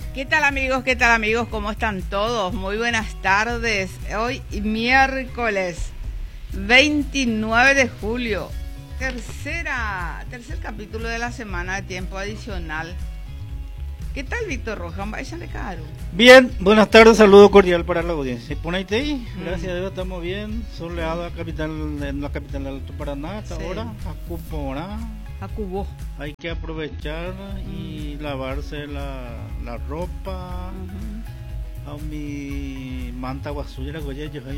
¿Qué tal amigos? ¿Qué tal amigos? ¿Cómo están todos? Muy buenas tardes. Hoy miércoles 29 de julio, tercer capítulo de la semana de tiempo adicional. ¿Qué tal Víctor Rojas? Vayan de caro. Bien, buenas tardes, saludo cordial para la audiencia. Ponaitei, gracias a Dios estamos bien, soleado en la capital del Alto Paraná hasta ahora, a Cuporá. A Cubo. Hay que aprovechar y lavarse la ropa. A mi manta guasuyera goye yo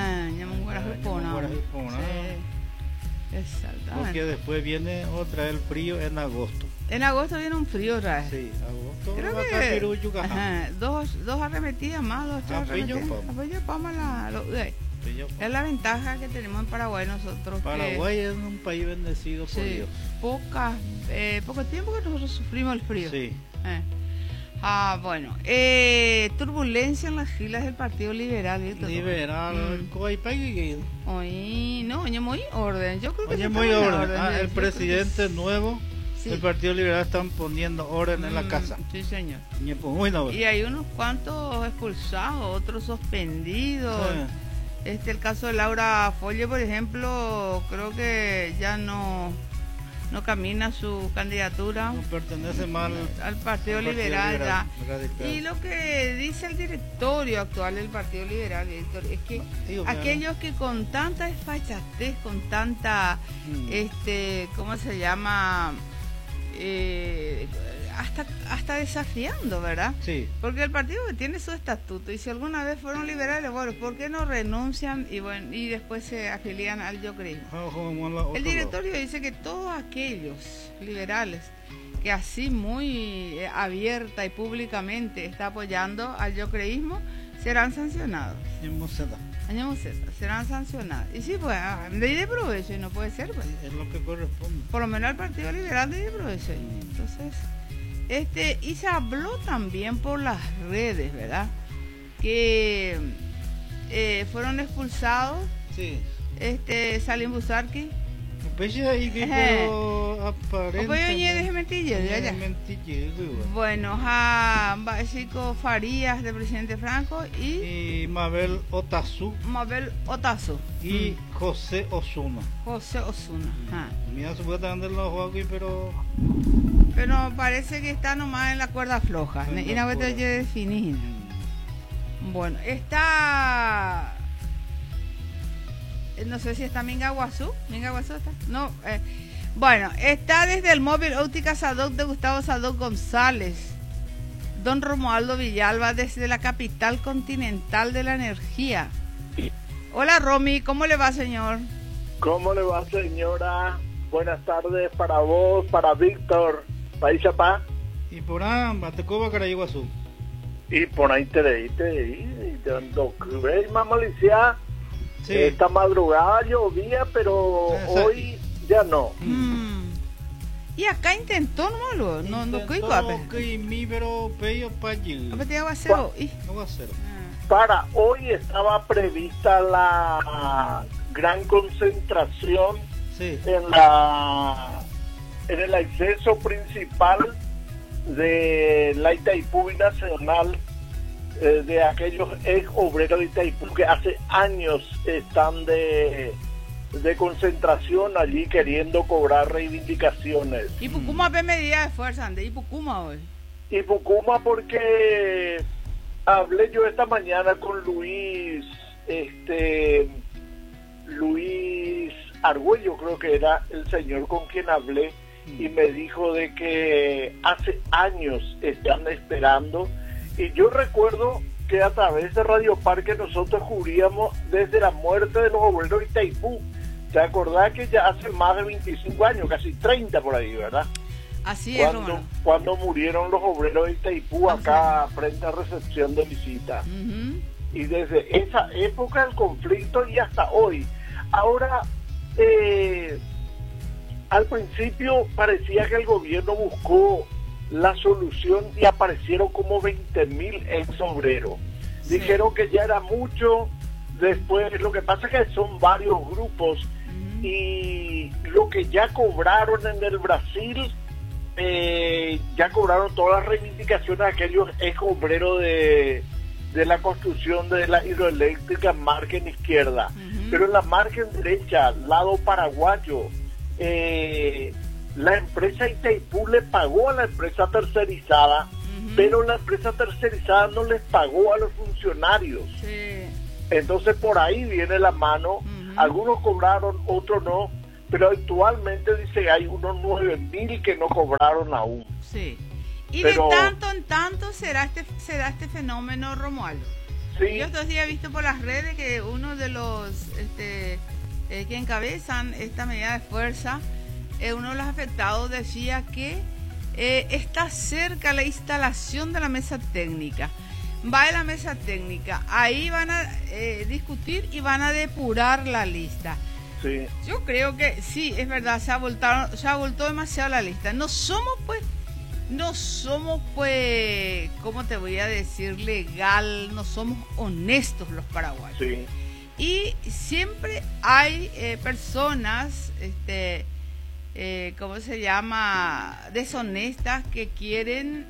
exactamente. Porque después viene otra el frío en agosto. En agosto viene un frío otra vez. Sí, agosto. Creo que dos arremetidas más, dos arremetidas. Es la ventaja que tenemos en Paraguay nosotros. Paraguay es un país bendecido por Dios. Poco tiempo que nosotros sufrimos el frío. Sí. Bueno, turbulencia en las filas del Partido Liberal. Hoy no, oye, muy orden. Yo creo que oye, muy orden. El presidente nuevo del Partido Liberal están poniendo orden en la casa. Sí, señor. Muy y hay unos cuantos expulsados, otros suspendidos. El caso de Laura Folle, por ejemplo, creo que ya no camina su candidatura. No pertenece más al Partido Liberal ya. Y lo que dice el directorio actual del Partido Liberal, Víctor, es que aquellos que con tanta desfachatez, con tanta, ¿cómo se llama? Hasta desafiando, ¿verdad? Sí. Porque el partido tiene su estatuto y si alguna vez fueron liberales, bueno, ¿por qué no renuncian y después se afilian al yocreísmo? El directorio dice que todos aquellos liberales que así muy abierta y públicamente está apoyando al yocreísmo serán sancionados. Serán sancionados. Y sí, pues, ley de provecho, y no puede ser, pues. Es lo que corresponde. Por lo menos al Partido Liberal ley de provecho. Entonces, y se habló también por las redes, ¿verdad? Que fueron expulsados. Sí. Salim Busarqui. Bueno, Básico Farías, del presidente Franco, y Mabel Otazu y José Osuna. Mira, supuestamente los juegos aquí, pero parece que está nomás en la cuerda floja. Y no voy a definir. Bueno, está. No sé si está Minga Guazú está. No, bueno, está desde el móvil Óptica Sadoc de Gustavo Sadoc González, don Romualdo Villalba, desde la capital continental de la energía. Hola Romy, ¿cómo le va, señor? ¿Cómo le va, señora? Buenas tardes para vos, para Víctor, para Ichapá. Y por ahí, Batecoba, Carayiguazú. Y por ahí te mamalicia. Sí. Esta madrugada llovía, pero hoy ya no. Y acá intentó, Para hoy estaba prevista la gran concentración en el acceso principal de la Itaipú Nacional, de aquellos ex obreros de Itaipú que hace años están de concentración allí queriendo cobrar reivindicaciones. ¿Y Pucuma ve medida de fuerza? ¿Y Pucuma hoy? Y Pucuma porque hablé yo esta mañana con Luis Argüello, creo que era el señor con quien hablé, y me dijo de que hace años están esperando. Y yo recuerdo que a través de Radio Parque nosotros cubríamos desde la muerte de los obreros de Itaipú. ¿Te acordás que ya hace más de 25 años, casi 30 por ahí, verdad? Así es, cuando murieron los obreros de Itaipú acá frente a recepción de visita. Y desde esa época el conflicto y hasta hoy. Ahora, al principio parecía que el gobierno buscó la solución y aparecieron como 20.000 ex obreros. Dijeron que ya era mucho. Después, lo que pasa es que son varios grupos y lo que ya cobraron en el Brasil ya cobraron todas las reivindicaciones de aquellos ex obreros de la construcción de la hidroeléctrica margen izquierda. Pero en la margen derecha, lado paraguayo, la empresa Itaipú le pagó a la empresa tercerizada, pero la empresa tercerizada no les pagó a los funcionarios. Sí. Entonces por ahí viene la mano. Algunos cobraron, otros no, pero actualmente dice hay unos 9.000 que no cobraron aún. Sí. Y pero, de tanto en tanto será este fenómeno, Romualdo. Sí. Yo estos días he visto por las redes que uno de los que encabezan esta medida de fuerza, uno de los afectados decía que está cerca la instalación de la mesa técnica. Va a la mesa técnica, ahí van a discutir y van a depurar la lista. Sí. Yo creo que sí, es verdad, se abultó demasiado la lista. No somos pues, ¿cómo te voy a decir? Legal, no somos honestos los paraguayos. Sí. Y siempre hay personas, ¿cómo se llama? Deshonestas que quieren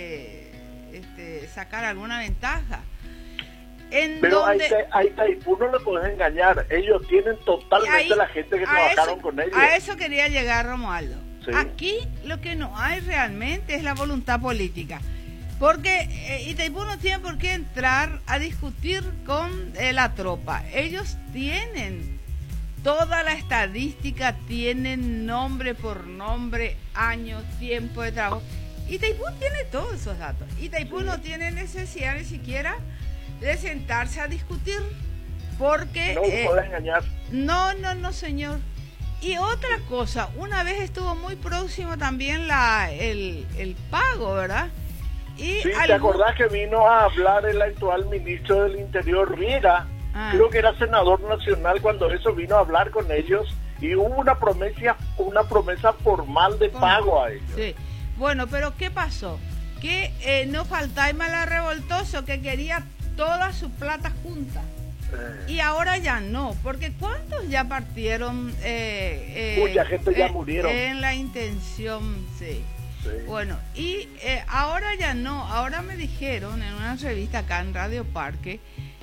sacar alguna ventaja. Pero a Itaipú no le puedes engañar, ellos tienen totalmente la gente que trabajaron con ellos. A eso quería llegar, Romualdo. Sí. Aquí lo que no hay realmente es la voluntad política, porque Itaipú no tiene por qué entrar a discutir con la tropa. Ellos tienen toda la estadística, tienen nombre por nombre, años, tiempo de trabajo. Itaipú tiene todos esos datos. Itaipú no tiene necesidad ni siquiera de sentarse a discutir, porque... No lo puedes engañar. No, señor. Y otra cosa, una vez estuvo muy próximo también el pago, ¿verdad? Y sí, ¿te acordás que vino a hablar el actual ministro del Interior, Riera? Creo que era senador nacional cuando eso vino a hablar con ellos y hubo una promesa formal de pago a ellos. Sí. Bueno, pero ¿qué pasó? Que no faltaba más revoltoso que quería toda su plata junta. Y ahora ya no, porque ¿cuántos ya partieron? Mucha gente ya murieron. En la intención, sí. Bueno, y ahora ya no. Ahora me dijeron en una entrevista acá en Radio Parque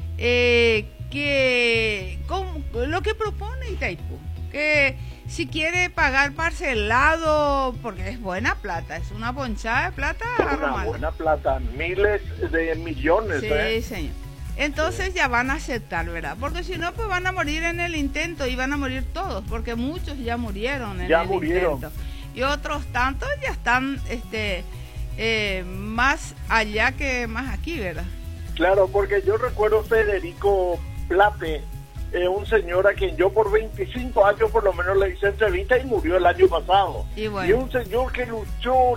que lo que propone Itaipú, que si quiere pagar parcelado, porque es buena plata, es una ponchada de plata. Una buena plata, miles de millones. Sí, señor. Entonces ya van a aceptar, ¿verdad? Porque si no, pues van a morir en el intento y van a morir todos, porque muchos ya murieron en el intento. Y otros tantos ya están más allá que más aquí, ¿verdad? Claro, porque yo recuerdo Federico Plate, un señor a quien yo por 25 años por lo menos le hice entrevista y murió el año pasado. Y un señor que luchó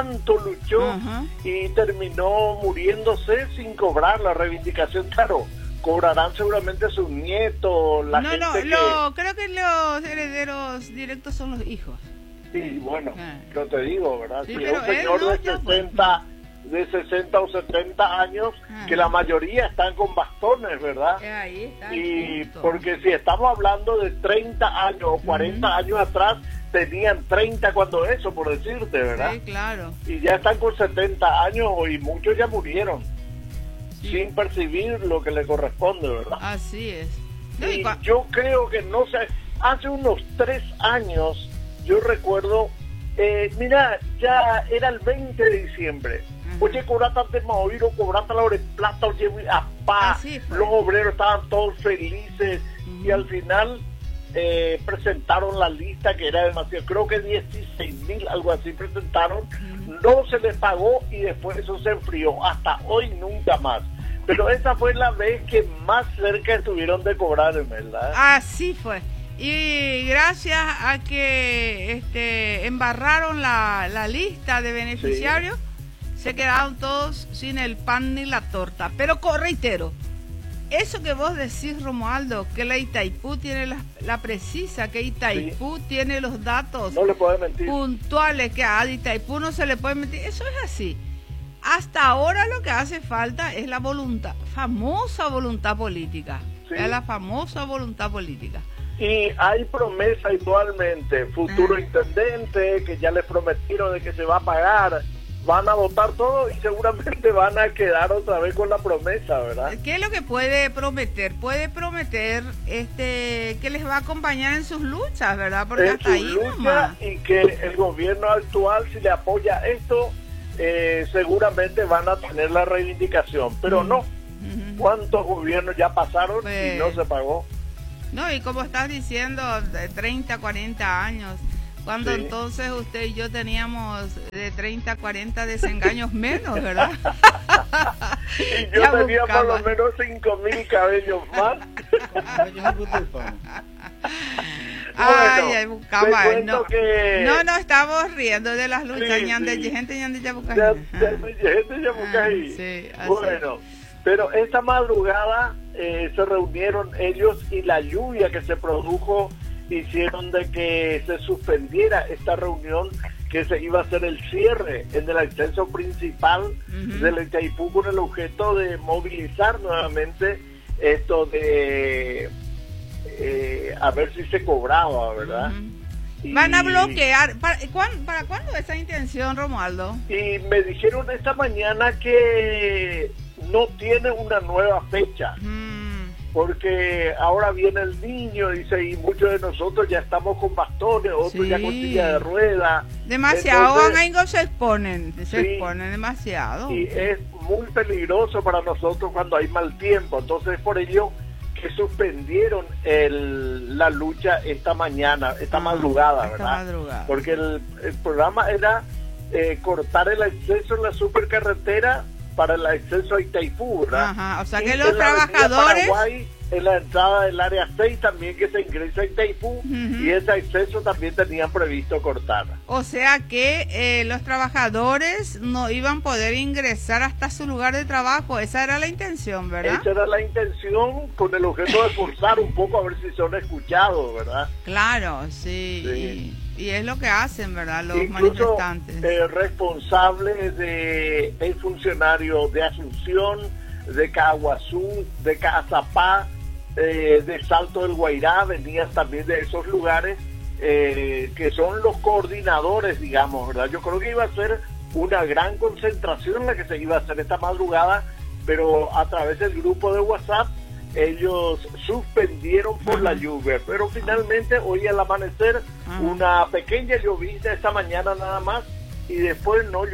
y terminó muriéndose sin cobrar la reivindicación. Claro, cobrarán seguramente sus nietos, creo que los herederos directos son los hijos. Sí, bueno, yo te digo, ¿verdad? Sí, si un señor de 60 o 70 años, que la mayoría están con bastones, ¿verdad? Ahí está. Y porque si estamos hablando de 30 años o 40 años atrás, tenían 30 cuando eso, por decirte, ¿verdad? Sí, claro. Y ya están con 70 años y muchos ya murieron sin percibir lo que le corresponde, ¿verdad? Así es. Y yo creo que no sé, hace unos 3 años, yo recuerdo, mira, ya era el 20 de diciembre. Oye, cobrata antes Maoiro, cobrata la hora de plata, oye, apá, los obreros estaban todos felices y al final presentaron la lista que era demasiado, creo que 16.000, algo así presentaron, no se les pagó y después eso se enfrió, hasta hoy nunca más. Pero esa fue la vez que más cerca estuvieron de cobrar, ¿verdad? Así fue. Y gracias a que embarraron la lista de beneficiarios, se quedaron todos sin el pan ni la torta. Pero reitero, eso que vos decís, Romualdo, que la Itaipú tiene la precisa, que Itaipú tiene los datos no le puede mentir, puntuales, que a Itaipú no se le puede mentir, eso es así. Hasta ahora lo que hace falta es la famosa voluntad política. Es la famosa voluntad política. Y hay promesa igualmente, futuro intendente, que ya les prometieron de que se va a pagar, van a votar todo y seguramente van a quedar otra vez con la promesa, ¿verdad? ¿Qué es lo que puede prometer? Puede prometer que les va a acompañar en sus luchas, ¿verdad? Porque en hasta ahí nomás. Y que el gobierno actual, si le apoya esto, seguramente van a tener la reivindicación, pero no. ¿Cuántos gobiernos ya pasaron y no se pagó? No, y como estás diciendo, de 30, 40 años, cuando entonces usted y yo teníamos de 30, 40 desengaños menos, ¿verdad? Y yo tenía por lo menos 5.000 cabellos más. Ay, buscaba. No, que... no estamos riendo de las luchas. Gente Bueno, pero esta madrugada se reunieron ellos y la lluvia que se produjo hicieron de que se suspendiera esta reunión que se iba a hacer el cierre en el acceso principal del Itaipú con el objeto de movilizar nuevamente esto de a ver si se cobraba, ¿verdad? Van a bloquear. ¿Para cuándo esa intención, Romualdo? Y me dijeron esta mañana que no tiene una nueva fecha. Porque ahora viene el niño, dice, y muchos de nosotros ya estamos con bastones, otros ya con silla de rueda. Demasiado, se exponen demasiado. Y es muy peligroso para nosotros cuando hay mal tiempo, entonces por ello que suspendieron la lucha esta madrugada, ¿verdad? Porque el programa era cortar el acceso en la supercarretera para el acceso a Itaipú, ¿verdad? O sea que los trabajadores... Paraguay, en la entrada del área 6 también que se ingresa a Itaipú, y ese acceso también tenían previsto cortar. O sea que los trabajadores no iban a poder ingresar hasta su lugar de trabajo, esa era la intención, ¿verdad? Esa era la intención, con el objeto de forzar un poco a ver si son escuchados, ¿verdad? Claro, sí. Y es lo que hacen, ¿verdad? Los incluso, manifestantes. Responsables el funcionario de Asunción, de Caguazú, de Cazapá, de Salto del Guairá, venían también de esos lugares que son los coordinadores, digamos, ¿verdad? Yo creo que iba a ser una gran concentración la que se iba a hacer esta madrugada, pero a través del grupo de WhatsApp ellos suspendieron por la lluvia, pero finalmente hoy al amanecer una pequeña llovizna esta mañana nada más y después no